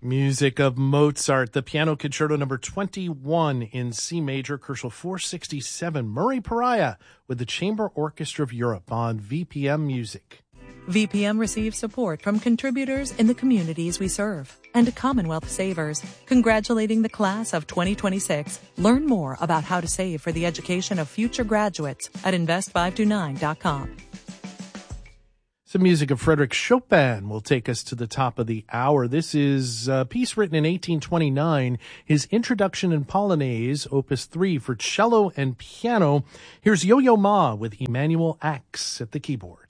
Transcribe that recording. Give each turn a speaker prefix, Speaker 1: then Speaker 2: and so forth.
Speaker 1: Music of Mozart, the Piano Concerto number 21 in C major, Koszul 467, Murray Pariah with the Chamber Orchestra of Europe on VPM Music.
Speaker 2: VPM receives support from contributors in the communities we serve and Commonwealth Savers, congratulating the class of 2026. Learn more about how to save for the education of future graduates at invest529.com.
Speaker 1: Some music of Frédéric Chopin will take us to the top of the hour. This is a piece written in 1829, his Introduction in Polonaise, Opus 3 for cello and piano. Here's Yo-Yo Ma with Emmanuel Axe at the keyboard.